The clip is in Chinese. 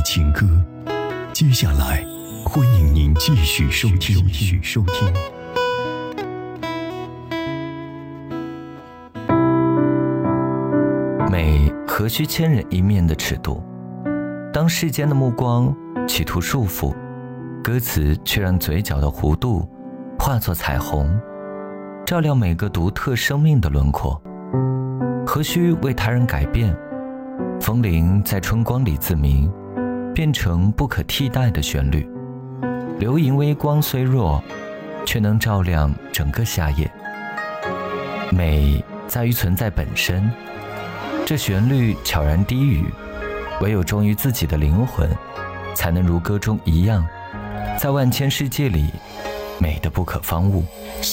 情歌。接下来，欢迎您继续收听。 美何须千人一面的尺度？当世间的目光企图束缚，歌词却让嘴角的弧度化作彩虹，照亮每个独特生命的轮廓。何须为他人改变？风铃在春光里自鸣，变成不可替代的旋律。流萤微光虽弱，却能照亮整个夏夜。美在于存在本身，这旋律悄然低语，唯有忠于自己的灵魂，才能如歌中一样，在万千世界里美得不可方物。